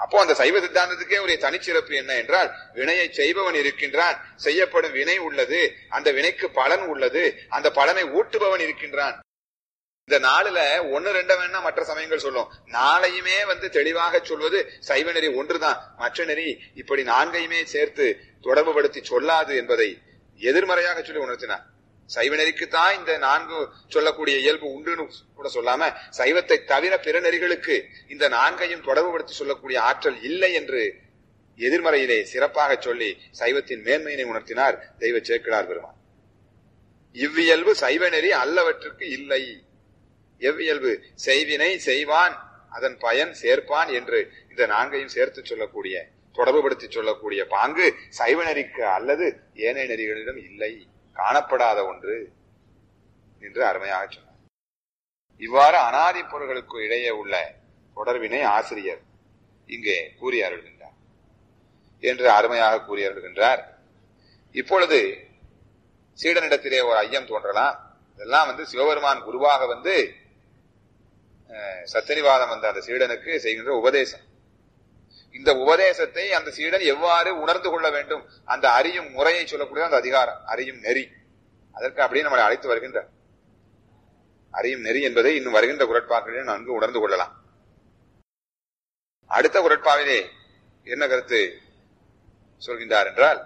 அப்போ அந்த சைவ சித்தாந்தத்துக்கே ஒரு தனிச்சிறப்பு என்ன என்றால், வினையை செய்பவன் இருக்கின்றான், செய்யப்படும் வினை உள்ளது, அந்த வினைக்கு பலன் உள்ளது, அந்த பலனை ஊட்டுபவன் இருக்கின்றான். இந்த நாளுல ஒன்னு ரெண்ட வேணா மற்ற சமயங்கள் சொல்லும், நாளையுமே தெளிவாக சொல்வது சைவ நெறி ஒன்றுதான், மற்ற நெறி இப்படி நான்கையுமே சேர்த்து தொடர்பு படுத்தி சொல்லாது என்பதை எதிர்மறையாக சொல்லி உணர்த்தினார். சைவ நெறிக்குத்தான் இந்த நான்கு சொல்லக்கூடிய இயல்பு உண்டுன்னு கூட சொல்லாம, சைவத்தை தவிர பிற நெறிகளுக்கு இந்த நான்கையும் தொடர்புபடுத்தி சொல்லக்கூடிய ஆற்றல் இல்லை என்று எதிர்மறையிலே சிறப்பாக சொல்லி சைவத்தின் மேன்மையினை உணர்த்தினார் தெய்வ சேக்கிழார் பெருமான். இவ்வியல்பு சைவ நெறி அல்லவற்றுக்கு இல்லை. எவ்வியல்பு? செய்வினை செய்வான், அதன் பயன் சேர்ப்பான் என்று இந்த நான்கையும் சேர்த்து சொல்லக்கூடிய, தொடர்புபடுத்தி சொல்லக்கூடிய பாங்கு சைவ நெறிக்கு அல்லது ஏனைய நெறிகளிடம் இல்லை, காணப்படாத ஒன்று என்று அருமையாக சொன்னார். இவ்வாறு அனாதி பொருள்களுக்கு இடையே உள்ள தொடர்பினை ஆசிரியர் இங்கே கூறி அருள்கின்றார் என்று அருமையாக கூறி அருள்கின்றார். இப்பொழுது சீடனிடத்திலே ஒரு ஐயம் தோன்றலாம். இதெல்லாம் சிவபெருமான் குருவாக சத்தியனிவாதம் அந்த சீடனுக்கு செய்கின்ற உபதேசம். இந்த உபதேசத்தை அந்த சீடன் எவ்வாறு உணர்ந்து கொள்ள வேண்டும், அந்த அறியும் முறையை சொல்லக்கூடிய அந்த அதிகாரம், அறியும் நெறி, அதற்கு அப்படியே நம்மளை அழைத்து வருகின்ற அறியும் நெறி என்பதை இன்னும் வருகின்ற குறட்பாக்களில் நன்கு உணர்ந்து கொள்ளலாம். அடுத்த குறட்பாவிலே என்ன கருத்து சொல்கின்றார் என்றால்,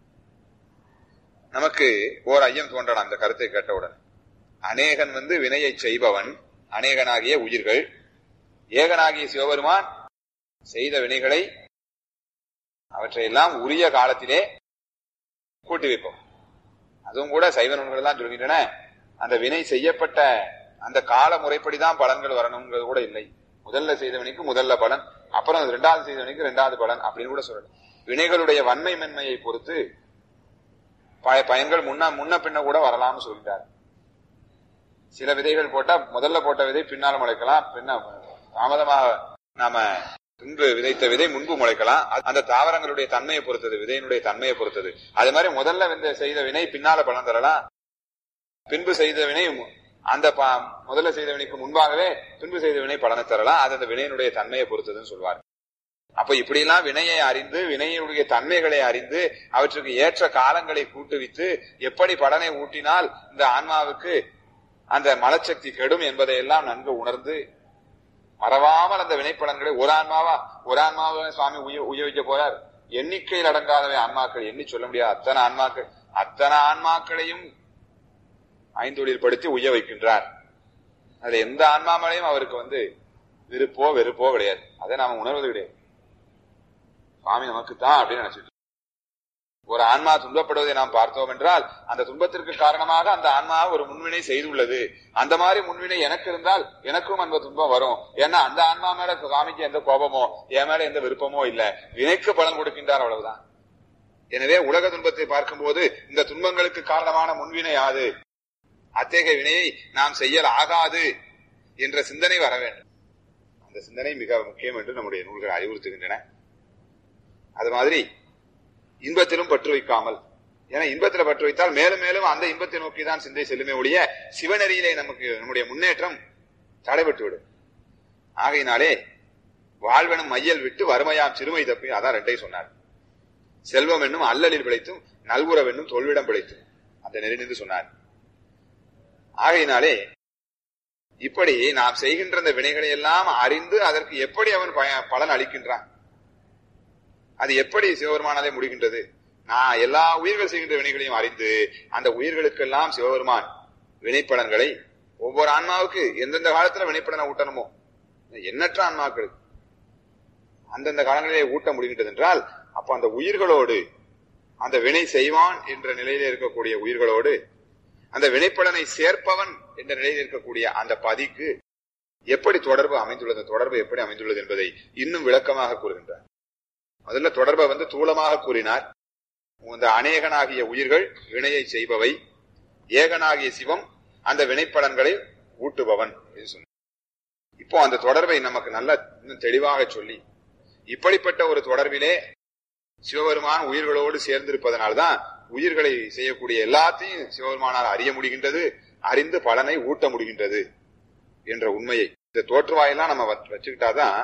நமக்கு ஓர் ஐயம் தோன்றலாம் இந்த கருத்தை கேட்டவுடன். அநேகன் வினையை செய்பவன், அநேகனாகிய உயிர்கள், ஏகனாகிய சிவபெருமான் செய்த வினைகளை அவற்றையெல்லாம் உரிய காலத்திலே கூட்டி வைப்போம். அதுவும் கூட சைவ நூல்கள் தான் சொல்கின்றன, அந்த வினை செய்யப்பட்ட அந்த கால முறைப்படிதான் பலன்கள் வரணுங்கிறது கூட இல்லை. முதல்ல செய்தவனுக்கு முதல்ல பலன், அப்புறம் இரண்டாவது செய்தவனுக்கு இரண்டாவது பலன் அப்படின்னு கூட சொல்லணும். வினைகளுடைய வன்மை மென்மையை பொறுத்து பயன்கள் முன்ன பின்ன கூட வரலாம்னு சொல்லிட்டார். சில விதைகள் போட்டா முதல்ல போட்ட விதை பின்னால முளைக்கலாம், பின்ன தாமதமாக நாம முன்பு விதைத்த விதை முன்பு முளைக்கலாம். அந்த தாவரங்களுடைய தன்மையை பொறுத்தது, விதையினுடைய தன்மையை பொறுத்தது. அதே மாதிரி முதல்ல செய்த வினை பின்னால பலன் தரலாம், பின்பு செய்த வினை அந்த முதல்ல செய்த வினைக்கு முன்பாகவே பின்பு செய்த வினை பலனை தரலாம். அது அந்த வினையினுடைய தன்மையை பொறுத்ததுன்னு சொல்வார். அப்ப இப்படியெல்லாம் வினையை அறிந்து, வினையினுடைய தன்மைகளை அறிந்து, அவற்றுக்கு ஏற்ற காலங்களை கூட்டுவித்து, எப்படி பலனை ஊட்டினால் இந்த ஆன்மாவுக்கு அந்த மலச்சக்தி கெடும் என்பதையெல்லாம் நன்கு உணர்ந்து மறவாமல் அந்த வினைப்பலன்களை ஒரு ஆன்மாவை சுவாமி உபயோகிக்க போறார். எண்ணிக்கையில் அடங்காதவை ஆன்மாக்கள், எண்ணி சொல்ல முடியாது அத்தனை ஆன்மாக்களையும் ஐந்தொழில் படுத்தி உய்ய வைக்கின்றார். அதுல எந்த ஆன்மா மேலையும் அவருக்கு விருப்போ வெறுப்போ கிடையாது. அதை நாம உணர்வது கிடையாது. சுவாமி நமக்குத்தான் அப்படின்னு நினைச்சிட்டு ஒரு ஆன்மா துன்பப்படுவதை நாம் பார்த்தோம் என்றால், அந்த துன்பத்திற்கு காரணமாக அந்த ஆன்மா ஒரு முன்வினை செய்துள்ளது. அந்த மாதிரி முன்வினை எனக்கு இருந்தால் எனக்கும் அந்த துன்பம் வரும். ஏன்னா அந்த ஆன்மா மேல சுவாமிக்கு எந்த கோபமோ என் மேல எந்த விருப்பமோ இல்ல, வினைக்கு பலன் கொடுக்கின்றார், அவ்வளவுதான். எனவே உலக துன்பத்தை பார்க்கும் போது இந்த துன்பங்களுக்கு காரணமான முன்வினை யாது, அத்தகைய வினையை நாம் செய்யல் ஆகாது என்ற சிந்தனை வர வேண்டும். அந்த சிந்தனை மிக முக்கியம் என்று நம்முடைய நூல்கள் அறிவுறுத்துகின்றன. அது மாதிரி இன்பத்திலும் பற்று வைக்காமல், ஏன்னா இன்பத்தில் பற்று வைத்தால் மேலும் மேலும் அந்த இன்பத்தை நோக்கிதான் சிந்தை செல்லுமே ஒழிய சிவநெறியிலே நம்முடைய முன்னேற்றம் தடைபட்டுவிடும். ஆகையினாலே வாழ்வெனும் மையல் விட்டு வறுமையாம் சிறுமை தப்பி, அதான் ரெண்டையும் சொன்னார். செல்வம் என்னும் அல்லலில் பிழைத்தும் நல்குறவு என்னும் தொல்விடம் பிழைத்தும் அந்த நெறி நின்று சொன்னார். ஆகையினாலே இப்படி நாம் செய்கின்ற இந்த வினைகளை எல்லாம் அறிந்து அதற்கு எப்படி அவன் பலன் அளிக்கின்றான், அது எப்படி சிவபெருமானாலே முடிகின்றது. நான் எல்லா உயிர்கள் செய்கின்ற வினைகளையும் அறிந்து அந்த உயிர்களுக்கெல்லாம் சிவபெருமான் வினைப்பலன்களை ஒவ்வொரு ஆன்மாவுக்கு எந்தெந்த காலத்துல வினைப்பலனை ஊட்டணுமோ, எண்ணற்ற ஆன்மாக்களுக்கு அந்தந்த காலங்களிலே ஊட்ட முடிகின்றது என்றால், அப்ப அந்த உயிர்களோடு, அந்த வினை செய்வான் என்ற நிலையில இருக்கக்கூடிய உயிர்களோடு அந்த வினைப்பலனை சேர்ப்பவன் என்ற நிலையில் இருக்கக்கூடிய அந்த பதிக்கு எப்படி தொடர்பு அமைந்துள்ளது, தொடர்பு எப்படி அமைந்துள்ளது என்பதை இன்னும் விளக்கமாக கூறுகின்றார். முதல்ல தொடர்பை தூளமாக கூறினார். இந்த அநேகனாகிய உயிர்கள் வினையை செய்பவை, ஏகனாகிய சிவம் அந்த வினைப்பலன்களை ஊட்டுபவன் என்று சொன்னார். இப்போ அந்த தொடர்பை நமக்கு நல்ல இன்னும் தெளிவாக சொல்லி, இப்படிப்பட்ட ஒரு தொடர்பிலே சிவபெருமான் உயிர்களோடு சேர்ந்திருப்பதனால்தான் உயிர்களை செய்யக்கூடிய எல்லாத்தையும் சிவபெருமானால் அறிய முடிகின்றது, அறிந்து பலனை ஊட்ட முடிகின்றது என்ற உண்மையை, இந்த தோற்றுவாயெல்லாம் நம்ம வச்சுக்கிட்டாதான்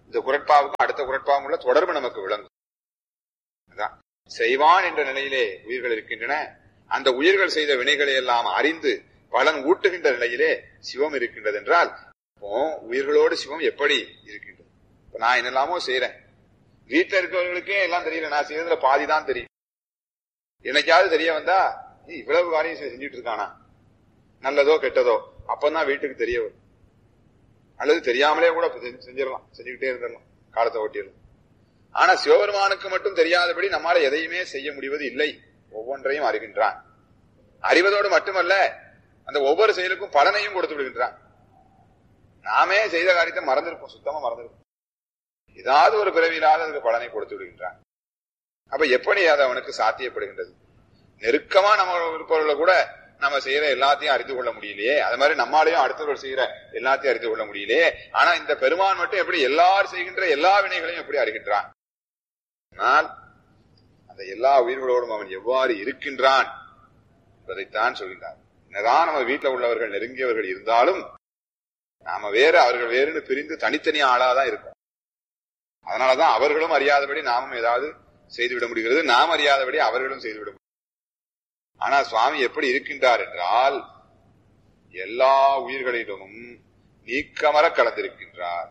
இந்த குறட்பாவுக்கும் அடுத்த குறட்பாவும் உள்ள தொடர்பு நமக்கு விளங்கும். அதான் செய்வான் என்ற நிலையிலே உயிர்கள் இருக்கின்றன. அந்த உயிர்கள் செய்த வினைகளை எல்லாம் அறிந்து பலன் ஊட்டுகின்ற நிலையிலே சிவம் இருக்கின்றது என்றால், உயிர்களோடு சிவம் எப்படி இருக்கின்றது? இப்ப நான் என்னெல்லாமோ செய்யறேன், வீட்டுல இருக்கிறவர்களுக்கே எல்லாம் தெரியல, நான் செய்யறதுல பாதிதான் தெரியும். என்னைக்காவது தெரிய வந்தா இவ்வளவு காரியம் செஞ்சுட்டு இருக்கானா, நல்லதோ கெட்டதோ, அப்பதான் வீட்டுக்கு தெரிய வரும். அல்லது தெரியாமலே கூட செஞ்சிடலாம், செஞ்சுக்கிட்டே இருந்துடலாம், காலத்தை ஓட்டிடலாம். ஆனா சிவபெருமானுக்கு மட்டும் தெரியாதபடி நம்மால எதையுமே செய்ய முடிவது இல்லை. ஒவ்வொன்றையும் அறிகின்றான். அறிவதோடு மட்டுமல்ல, அந்த ஒவ்வொரு செயலுக்கும் பலனையும் கொடுத்து விடுகின்றான். நாமே செய்த காரியத்தை மறந்திருப்போம், சுத்தமா மறந்திருப்போம். ஏதாவது ஒரு பிறவியிலாத அதுக்கு பலனை கொடுத்து விடுகின்றான். அப்ப எப்படி அது அவனுக்கு சாத்தியப்படுகின்றது? நெருக்கமா நம்ம இருப்பவர்களை கூட நம்ம செய்யற எல்லாத்தையும் அறிந்து கொள்ள முடியலையே, அது மாதிரி நம்மாலையும் அடுத்தவர்கள் செய்யற எல்லாத்தையும் அறிந்து கொள்ள முடியலையே. ஆனா இந்த பெருமான் மட்டும் எப்படி எல்லாரும் செய்கின்ற எல்லா வினைகளையும் எப்படி அறிகின்றான்? ஆனால் அந்த எல்லா உயிர்களோடும் அவன் எவ்வாறு இருக்கின்றான் என்பதைத்தான் சொல்கின்றான். என்னதான் நம்ம வீட்டில் உள்ளவர்கள் நெருங்கியவர்கள் இருந்தாலும் நாம வேறு அவர்கள் வேறுன்னு பிரிந்து தனித்தனி ஆளாதான் இருக்கும். அதனாலதான் அவர்களும் அறியாதபடி நாமும் ஏதாவது செய்துவிட முடிகிறது, நாம் அறியாதபடி அவர்களும் செய்துவிட முடியும். ஆனா சுவாமி எப்படி இருக்கின்றார் என்றால், எல்லா உயிர்களிடமும் நீக்கமர கலந்திருக்கின்றார்.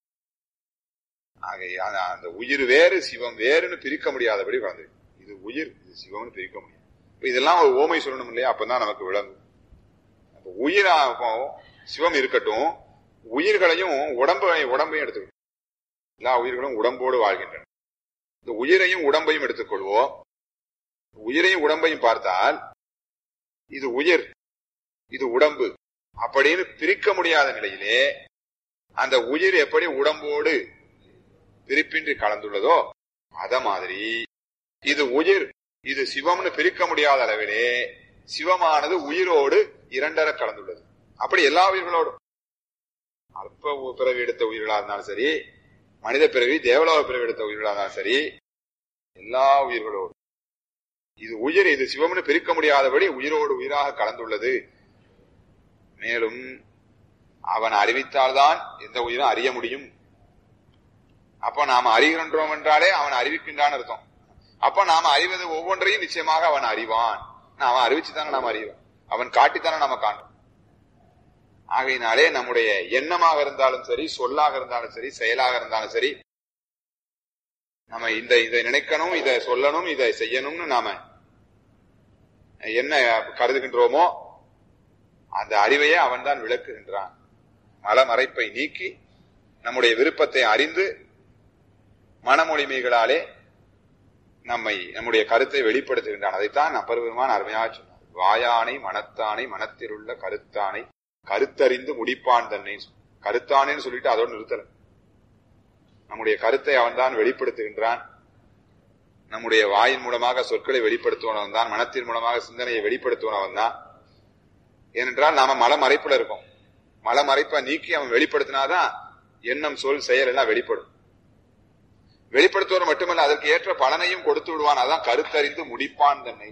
அந்த உயிர் வேறு சிவம் வேறுன்னு பிரிக்க முடியாதபடி கலந்து, இது உயிர் இது சிவம்னு பிரிக்க முடியும். இதெல்லாம் ஒரு ஓமை சொல்லணும் இல்லையா? அப்பதான் நமக்கு விளங்கும். உயிரா சிவம் இருக்கட்டும், உயிர்களையும் உடம்பையும் எடுத்துக்கணும். எல்லா உயிர்களும் உடம்போடு வாழ்கின்றன. இந்த உயிரையும் உடம்பையும் எடுத்துக்கொள்வோம். உயிரையும் உடம்பையும் பார்த்தால் இது உயிர் இது உடம்பு அப்படின்னு பிரிக்க முடியாத நிலையிலே அந்த உயிர் எப்படி உடம்போடு பிரிப்பின்றி கலந்துள்ளதோ அத மாதிரி இது உயிர் இது சிவம்னு பிரிக்க முடியாத அளவிலே சிவமானது உயிரோடு இரண்டர கலந்துள்ளது. அப்படி எல்லா உயிர்களோடும், அல்ப பிறவி எடுத்த உயிர்களா இருந்தாலும் சரி, மனித பிறவி தேவலோக பிறவி எடுத்த உயிர்களா இருந்தாலும் சரி, எல்லா உயிர்களோடும் இது உயிர் இது சிவம்னு பிரிக்க முடியாதபடி உயிரோடு உயிராக கலந்துள்ளது. மேலும் அவன் அறிவித்தால்தான் எந்த உயிரும் அறிய முடியும். அப்ப நாம அறிகின்றோம் என்றாலே அவன் அறிவிக்கின்றான் அர்த்தம். அப்ப நாம அறிவது ஒவ்வொன்றையும் நிச்சயமாக அவன் அறிவான். அவன் அறிவிச்சுதானே நாம அறிவோம், அவன் காட்டித்தானே நாம காணும். ஆகையினாலே நம்முடைய எண்ணமாக இருந்தாலும் சரி, சொல்லாக இருந்தாலும் சரி, செயலாக இருந்தாலும் சரி, நம்ம இதை நினைக்கணும், இதை சொல்லணும், இதை செய்யணும்னு நாம என்ன கருதுகின்றோமோ அந்த அறிவையே அவன் தான் விளக்குகின்றான். மலமறைப்பை நீக்கி நம்முடைய விருப்பத்தை அறிந்து மனமொழிமைகளாலே நம்முடைய கருத்தை வெளிப்படுத்துகின்றான். அதைத்தான் அப்பெருமான் அருமையாக சொன்னார். வாயானை மனத்தானை மனத்திலுள்ள கருத்தானை கருத்தறிந்து முடிப்பான் தன்னை. கருத்தானேன்னு சொல்லிட்டு அதோடு நிறுத்தல. நம்முடைய கருத்தை அவன் தான் வெளிப்படுத்துகின்றான். நம்முடைய வாயின் மூலமாக சொற்களை வெளிப்படுத்துவனவன் தான், மனத்தின் மூலமாக சிந்தனையை வெளிப்படுத்துவனவன் தான். ஏனென்றால் நாம மலமறைப்புல இருக்கோம். மலமறைப்பை நீக்கி அவன் வெளிப்படுத்தினாதான் எண்ணம் சொல் செயல் எல்லாம் வெளிப்படும். வெளிப்படுத்துவது மட்டுமல்ல, அதற்கு ஏற்ற பலனையும் கொடுத்து விடுவான். அதான் கருத்தறிந்து முடிப்பான் தன்னை.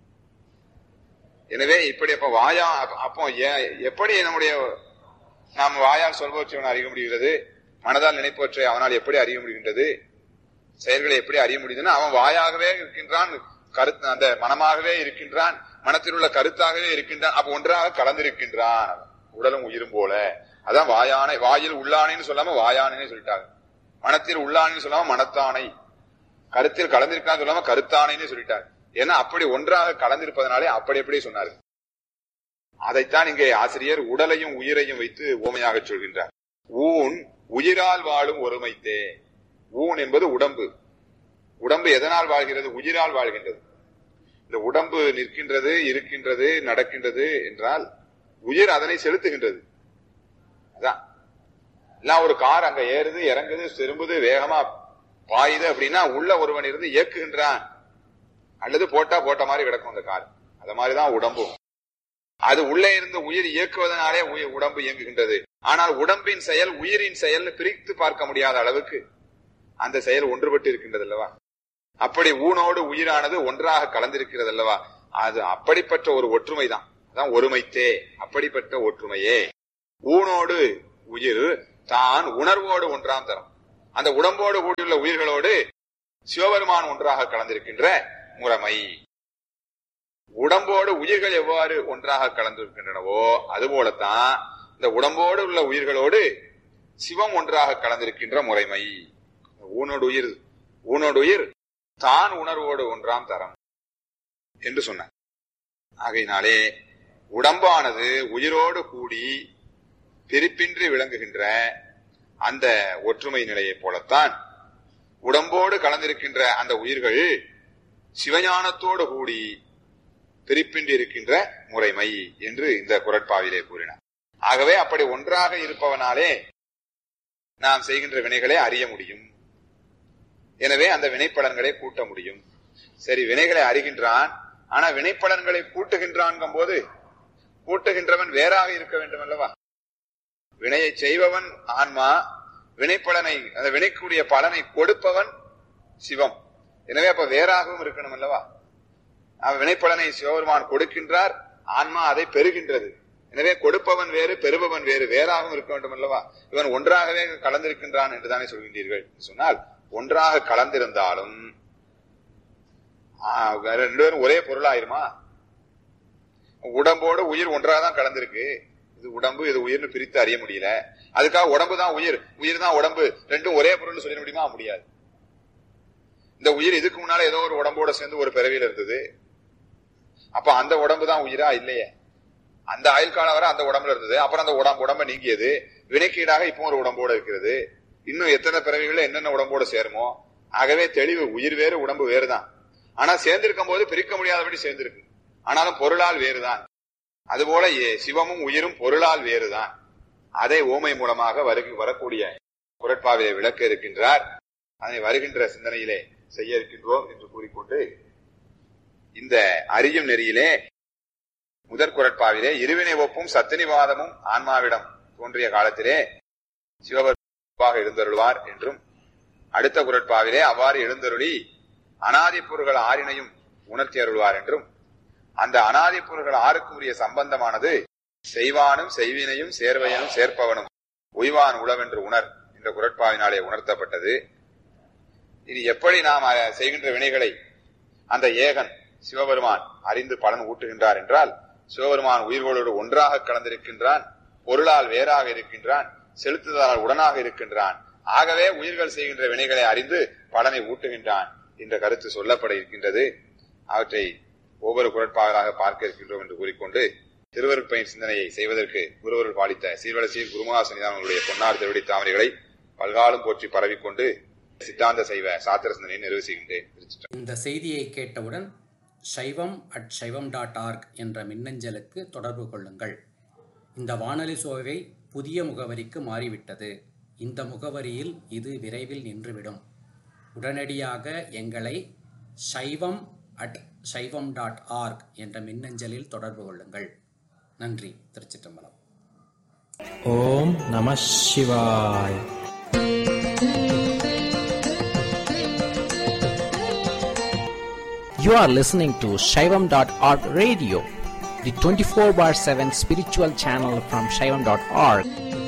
எனவே இப்படி அப்போ எப்படி நம்முடைய நாம் வாயால் சொல்பவற்றை அறிய முடிகிறது, மனதால் நினைப்பவற்றை அவனால் எப்படி அறிய முடிகின்றது, செயல்களை எப்படி அறிய முடியுதுன்னா அவன் வாயாகவே இருக்கின்றான், கருத்து அந்த மனமாகவே இருக்கின்றான், மனத்தில் உள்ள கருத்தாகவே இருக்கின்றான். அப்ப ஒன்றாக கலந்திருக்கின்றான், உடலும் உயிரும் போல. அதான் வாயானை, வாயில் உள்ளானைன்னு சொல்லாம வாயானே சொல்லிட்டாங்க. மனத்தில் உள்ளானைன்னு சொல்லாம மனத்தானை, கருத்தில் கலந்திருக்கான்னு சொல்லாம கருத்தானைன்னு சொல்லிட்டாங்க. ஏன்னா அப்படி ஒன்றாக கலந்திருப்பதனாலே அப்படி எப்படி சொன்னாரு. அதைத்தான் இங்கே ஆசிரியர் உடலையும் உயிரையும் வைத்து ஓமையாக சொல்கின்றார். ஊன் உயிரால் வாழும் ஒருமைத்தே. ஊன் என்பது உடம்பு. உடம்பு எதனால் வாழ்கிறது? உயிரால் வாழ்கின்றது. இந்த உடம்பு நிற்கின்றது, இருக்கின்றது, நடக்கின்றது என்றால் உயிர் அதனை செலுத்துகின்றது. அதான் எல்லாம் ஒரு கார் அங்க ஏறுது, இறங்குது, திரும்புது, வேகமா பாயுது அப்படின்னா உள்ள ஒருவன் இருந்து இயக்குகின்றான். அல்லது போட்ட மாதிரி கிடக்கும் அந்த கார். அது மாதிரிதான் உடம்பும். அது உள்ளே இருந்து உயிர் இயக்குவதனாலே உடம்பு இயங்குகின்றது. ஆனால் உடம்பின் செயல் உயிரின் செயல் பிரித்து பார்க்க முடியாத அளவுக்கு அந்த செயல் ஒன்றுபட்டு இருக்கின்றது அல்லவா. அப்படி ஊனோடு உயிரானது ஒன்றாக கலந்திருக்கிறது அல்லவா. அது அப்படிப்பட்ட ஒரு ஒற்றுமை தான். அதான் ஒருமைத்தே. அப்படிப்பட்ட ஒற்றுமையே ஊனோடு உயிர் தான் உணர்வோடு ஒன்றாம் தரம். அந்த உடம்போடு கூடியுள்ள உயிர்களோடு சிவபெருமான் ஒன்றாக கலந்திருக்கின்ற முறைமை. உடம்போடு உயிர்கள் எவ்வாறு ஒன்றாக கலந்திருக்கின்றனவோ அதுபோலத்தான் இந்த உடம்போடு உள்ள உயிர்களோடு சிவம் ஒன்றாக கலந்திருக்கின்ற முறைமை. ஊனோடு உயிர் தான் உணர்வோடு ஒன்றாம் தரம் என்று சொன்னார். ஆகையினாலே உடம்பானது உயிரோடு கூடி பிரிப்பின்றி விளங்குகின்ற அந்த ஒற்றுமை நிலையை போலத்தான் உடம்போடு கலந்திருக்கின்ற அந்த உயிர்கள் சிவஞானத்தோடு கூடி பிரிப்பின்றி இருக்கின்ற முறைமை என்று இந்த குறட்பாவிலே கூறினார். ஆகவே அப்படி ஒன்றாக இருப்பவனாலே நாம் செய்கின்ற வினைகளை அறிய முடியும். எனவே அந்த வினைப்பலன்களை கூட்ட முடியும். சரி, வினைகளை அறிகின்றான், ஆனா வினைப்பலன்களை கூட்டுகின்றான் போது கூட்டுகின்றவன் வேறாக இருக்க வேண்டும் அல்லவா? வினையை செய்பவன் ஆன்மா, வினைப்பலனை அந்த வினைக்குரிய பலனை கொடுப்பவன் சிவம். எனவே அப்ப வேறாகவும் இருக்கணும் அல்லவா? வினைப்பலனை சிவபெருமான் கொடுக்கின்றார், ஆன்மா அதை பெறுகின்றது. எனவே கொடுப்பவன் வேறு, பெறுபவன் வேறு, வேறாகவும் இருக்க வேண்டும் அல்லவா? இவன் ஒன்றாகவே கலந்திருக்கின்றான் என்றுதானே சொல்கின்றீர்கள். சொன்னால் ஒன்றாக கலந்திருந்தாலும் ரெண்டு பேரும் ஒரே பொருளாயிருமா? உடம்போடு உயிர் ஒன்றாக தான் கலந்திருக்கு. இது உடம்பு, இது உயிர்னு பிரித்து அறிய முடியல. அதுக்காக உடம்பு தான் உயிர், உயிர் தான் உடம்பு, ரெண்டும் ஒரே பொருள் சொல்ல முடியுமா? முடியாது. இந்த உயிர் இதுக்கு முன்னால ஏதோ ஒரு உடம்போட சேர்ந்து ஒரு பிறவியில இருந்தது. அப்ப அந்த உடம்பு தான் உயிரா? இல்லையே. அந்த ஆயுள் காலம் வரை அந்த உடம்புல இருந்தது. அப்புறம் அந்த உடம்ப நீங்கியது. வினைக்கீடாக இப்போ ஒரு உடம்போட இருக்கிறது. இன்னும் எத்தனை பிறவிகள் என்னென்ன உடம்போட சேருமோ. ஆகவே தெளிவு, உயிர் வேறு உடம்பு வேறுதான். ஆனா சேர்ந்திருக்கும் போது பிரிக்க முடியாதபடி சேர்ந்திருக்கு. ஆனாலும் பொருளால் வேறுதான். அதுபோல சிவமும் உயிரும் பொருளால் வேறுதான். அதை ஓமை மூலமாக வரக்கூடிய குறட்பாவிலே விளக்க இருக்கின்றார். அதை வருகின்ற சிந்தனையிலே செய்ய இருக்கின்றோம் என்று கூறிக்கொண்டு இந்த அறியும் நெறியிலே முதற் குறட்பாவிலே இருவினை ஒப்பும் சத்தினிவாதமும் ஆன்மாவிடம் தோன்றிய காலத்திலே சிவபெருமாக எழுந்தருள்வார் என்றும், அடுத்த குறட்பாவிலே அவ்வாறு எழுந்தருளி அனாதி பொருள்கள் ஆறினையும் உணர்த்தி அருள்வார் என்றும், அந்த அனாதி பொருள்கள் ஆறுக்கு உரிய சம்பந்தமானது செய்வானும் செய்வினையும் சேர்வையனும் சேர்ப்பவனும் உய்வான் உளவென்று உணர் என்ற குறட்பாவினாலே உணர்த்தப்பட்டது. இனி எப்படி நாம் செய்கின்ற வினைகளை அந்த ஏகன் சிவபெருமான் அறிந்து பலன் ஊட்டுகின்றார் என்றால், சிவபெருமான் உயிர்களோடு ஒன்றாக கலந்திருக்கின்றான், பொருளால் வேறாக இருக்கின்றான், செலுத்துதலால் உடனாக இருக்கின்றான். ஆகவே உயிர்கள் செய்கின்ற வினைகளை அறிந்து பலனை ஊட்டுகின்றான் என்ற கருத்து சொல்லப்பட இருக்கின்றது. அவற்றை ஒவ்வொரு குறட்பாகளாக பார்க்க இருக்கின்றோம் என்று கூறிக்கொண்டு திருவருட்பயன் சிந்தனையை செய்வதற்கு குருவருள் பாலித்த சீர்வலசீர் குருமகாசனிதானங்களுடைய பொன்னார் திருவடி தாமரைகளை பல்காலம் போற்றி பரவிக்கொண்டு சித்தாந்த சைவ சாத்திர சிந்தனையை நிறைவு செய்கின்றேன். இந்த செய்தியை கேட்டவுடன் shaivam@shaivam.org என்ற மின்னஞ்சலுக்கு தொடர்பு கொள்ளுங்கள். இந்த வானொலி சோவை புதிய முகவரிக்கு மாறிவிட்டது. இந்த முகவரியில் இது விரைவில் நின்றுவிடும். உடனடியாக எங்களை shaivam@shaivam.org என்ற மின்னஞ்சலில் தொடர்பு கொள்ளுங்கள். நன்றி. திருச்சிற்றம்பலம். ஓம் நம சிவாய். You are listening to Shaivam.org radio, the 24/7 spiritual channel from Shaivam.org.